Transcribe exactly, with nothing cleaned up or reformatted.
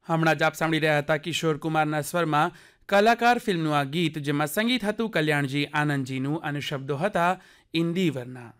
હમણાં જ આપ સાંભળી રહ્યા હતા કિશોર કુમારના સ્વરમાં કલાકાર ફિલ્મનું આ ગીત, જેમાં સંગીત હતું કલ્યાણજી આનંદજીનું અને શબ્દો હતા ઇન્દિવરના.